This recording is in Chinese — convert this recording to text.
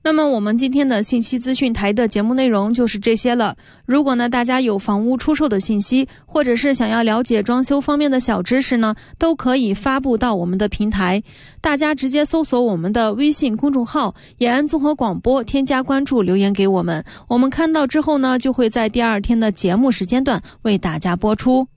那么我们今天的信息资讯台的节目内容就是这些了。如果呢大家有房屋出售的信息，或者是想要了解装修方面的小知识呢，都可以发布到我们的平台。大家直接搜索我们的微信公众号延安综合广播，添加关注，留言给我们，我们看到之后呢，就会在第二天的节目时间段为大家播出。